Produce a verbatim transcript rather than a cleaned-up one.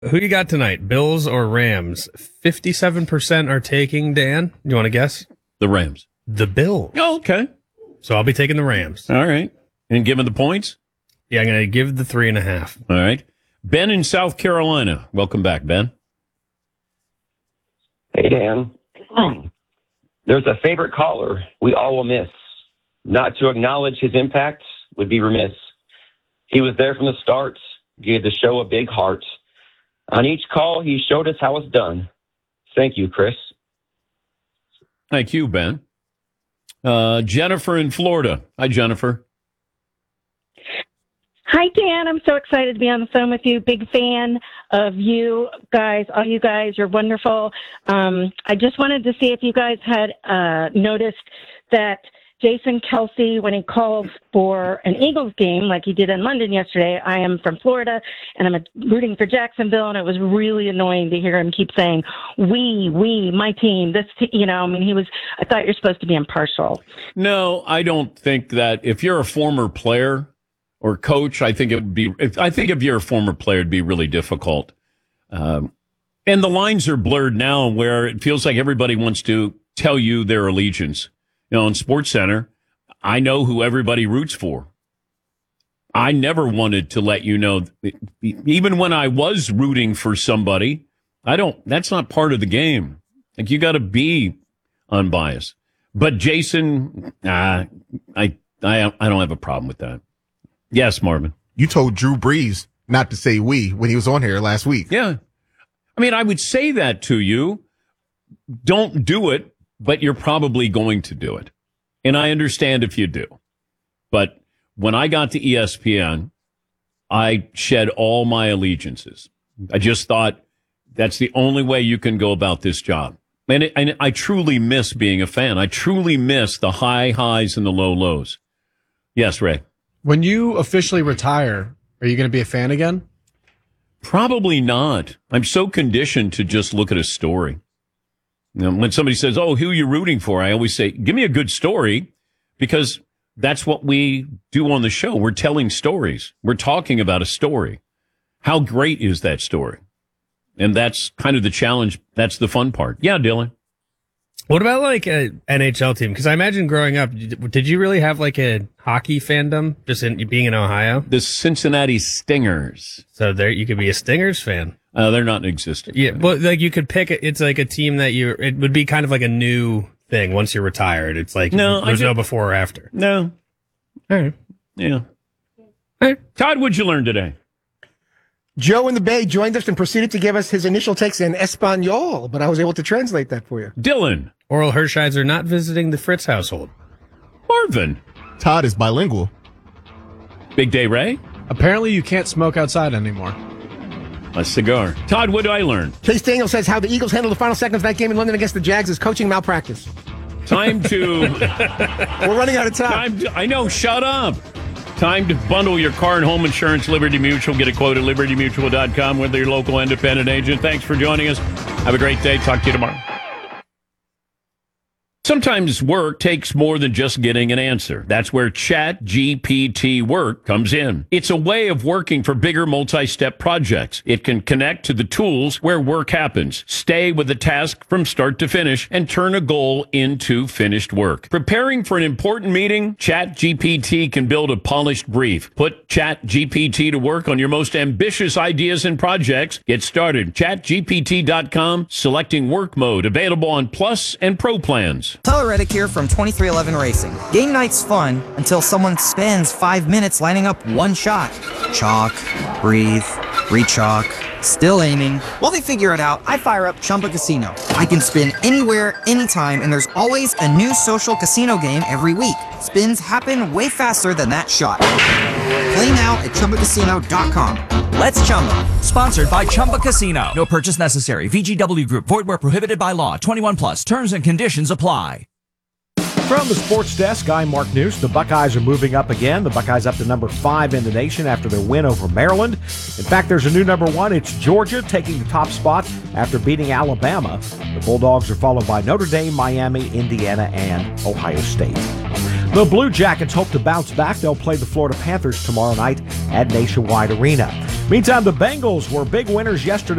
Who you got tonight, Bills or Rams? fifty-seven percent are taking, Dan. You want to guess? The Rams. The Bills. Oh, okay. So I'll be taking the Rams. All right. And give them the points? Yeah, I'm going to give the three and a half. All right. Ben in South Carolina. Welcome back, Ben. Hey, Dan. There's a favorite caller we all will miss. Not to acknowledge his impact would be remiss. He was there from the start, gave the show a big heart. On each call, he showed us how it's done. Thank you, Chris. Thank you, Ben. Uh, Jennifer in Florida. Hi, Jennifer. Hi, Dan. I'm so excited to be on the phone with you. Big fan of you guys. All you guys, you're wonderful. Um, I just wanted to see if you guys had uh, noticed that Jason Kelsey, when he calls for an Eagles game like he did in London yesterday, I am from Florida, and I'm rooting for Jacksonville, and it was really annoying to hear him keep saying, we, we, my team, this, t-, you know, I mean, he was, I thought you're supposed to be impartial. No, I don't think that. If you're a former player or coach, I think it would be, I think if you're a former player, it'd be really difficult. Um, and the lines are blurred now where it feels like everybody wants to tell you their allegiance. You know, in SportsCenter, I know who everybody roots for. I never wanted to let you know, even when I was rooting for somebody, I don't, that's not part of the game. Like, you got to be unbiased. But Jason, uh, I, I, I don't have a problem with that. Yes, Marvin. You told Drew Brees not to say we when he was on here last week. Yeah. I mean, I would say that to you. Don't do it. But you're probably going to do it. And I understand if you do. But when I got to E S P N, I shed all my allegiances. I just thought that's the only way you can go about this job. And, it, and I truly miss being a fan. I truly miss the high highs and the low lows. Yes, Ray. When you officially retire, are you going to be a fan again? Probably not. I'm so conditioned to just look at a story. You know, when somebody says, oh, who are you rooting for? I always say, give me a good story, because that's what we do on the show. We're telling stories. We're talking about a story. How great is that story? And that's kind of the challenge. That's the fun part. Yeah, Dylan. What about like a N H L team? Because I imagine growing up, did you really have like a hockey fandom just in being in Ohio? The Cincinnati Stingers. So there, you could be a Stingers fan. Uh, they're not in existence. Yeah, well, like you could pick it. It's like a team that you. It would be kind of like a new thing once you're retired. It's like no, there's no before or after. No. All right. Yeah. All right. Todd, what'd you learn today? Joe in the Bay joined us and proceeded to give us his initial takes in Espanol, but I was able to translate that for you. Dylan. Oral Hershiser not visiting the Fritz household. Marvin. Todd is bilingual. Big Day Ray. Apparently you can't smoke outside anymore. A cigar. Todd, what did I learn? Chase Daniel says how the Eagles handled the final seconds of that game in London against the Jags is coaching malpractice. Time to... We're running out of time. time to, I know, shut up. Time to bundle your car and home insurance. Liberty Mutual. Get a quote at liberty mutual dot com with your local independent agent. Thanks for joining us. Have a great day. Talk to you tomorrow. Sometimes work takes more than just getting an answer. That's where Chat G P T Work comes in. It's a way of working for bigger multi-step projects. It can connect to the tools where work happens, stay with the task from start to finish, and turn a goal into finished work. Preparing for an important meeting? Chat G P T can build a polished brief. Put Chat G P T to work on your most ambitious ideas and projects. Get started. chat G P T dot com. Selecting work mode. Available on Plus and Pro plans. Tyler Reddick here from twenty-three eleven Racing. Game night's fun until someone spends five minutes lining up one shot. Chalk, breathe, re-chalk, still aiming. While they figure it out, I fire up Chumba Casino. I can spin anywhere, anytime, and there's always a new social casino game every week. Spins happen way faster than that shot. Play now at chumba casino dot com. Let's Chumba. Sponsored by Chumba Casino. No purchase necessary. V G W Group. Void where prohibited by law. twenty-one plus. Terms and conditions apply. From the sports desk, I'm Mark News. The Buckeyes are moving up again. The Buckeyes up to number five in the nation after their win over Maryland. In fact, there's a new number one. It's Georgia taking the top spot after beating Alabama. The Bulldogs are followed by Notre Dame, Miami, Indiana, and Ohio State. The Blue Jackets hope to bounce back. They'll play the Florida Panthers tomorrow night at Nationwide Arena. Meantime, the Bengals were big winners yesterday.